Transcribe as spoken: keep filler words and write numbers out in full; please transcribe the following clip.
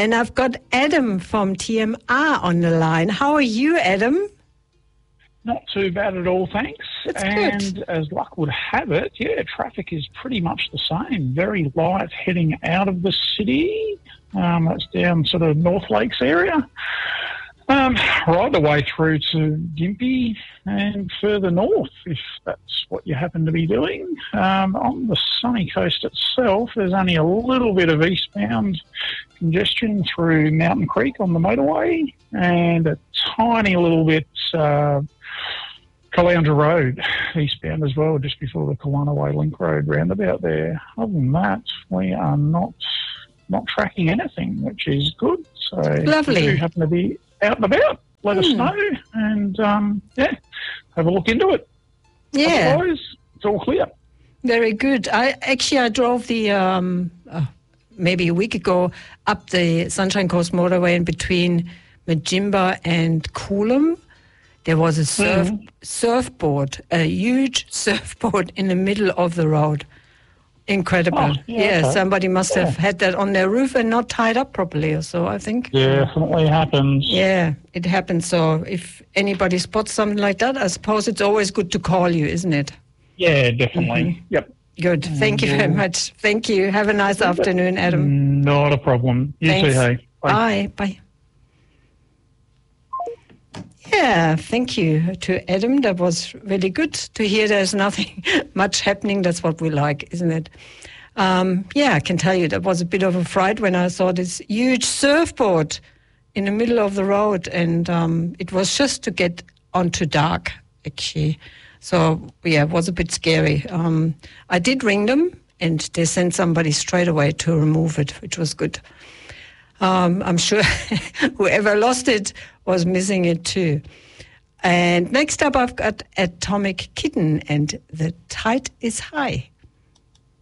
And I've got Adam from T M R on the line. How are you, Adam? Not too bad at all, thanks. That's and good. as luck would have it, yeah, traffic is pretty much the same. Very light heading out of the city. Um, that's down sort of North Lakes area. Um, right the way through to Gympie and further north, if that's what you happen to be doing. Um, on the sunny coast itself, there's only a little bit of eastbound congestion through Mountain Creek on the motorway and a tiny little bit uh, Caloundra Road eastbound as well, just before the Kalanaway Link Road roundabout there. Other than that, we are not not tracking anything, which is good. So Lovely. if you happen to be out and about, let us Hmm. know, and um, yeah, have a look into it. Yeah, Otherwise, it's all clear. very good. I actually I drove the um, uh, maybe a week ago up the Sunshine Coast Motorway in between Majimba and Coolum. There was a surf Mhm. surfboard, a huge surfboard in the middle of the road. Incredible. Oh, yeah, okay. Somebody must have Yeah. had that on their roof and not tied up properly or so, I think. Yeah, definitely happens. Yeah, it happens. So if anybody spots something like that, I suppose it's always good to call you, isn't it? Yeah, definitely. Mm-hmm. Yep. Good. Thank you very much. Thank you. Have a nice afternoon, Adam. Not a problem. You Thanks. too, hey. Bye. Bye. Bye. Yeah, thank you to Adam. That was really good to hear there's nothing much happening. That's what we like, isn't it? Um, yeah, I can tell you that was a bit of a fright when I saw this huge surfboard in the middle of the road, and um, it was just to get onto dark, actually. So, yeah, it was a bit scary. Um, I did ring them, and they sent somebody straight away to remove it, which was good. Um, I'm sure whoever lost it was missing it too. And next up, I've got Atomic Kitten, and The Tide is High.